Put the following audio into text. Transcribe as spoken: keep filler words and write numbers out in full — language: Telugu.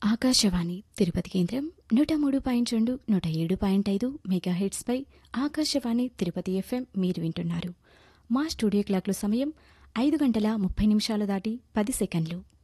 ఆకాశవాణి తిరుపతి కేంద్రం నూట మూడు పాయింట్ రెండు నూట ఏడు పాయింట్ ఐదు మెగాహెట్స్పై ఆకాశవాణి తిరుపతి ఎఫ్ఎం మీరు వింటున్నారు. మా స్టూడియో క్లాక్లో సమయం ఐదు గంటల ముప్పై నిమిషాలు దాటి పది సెకండ్లు.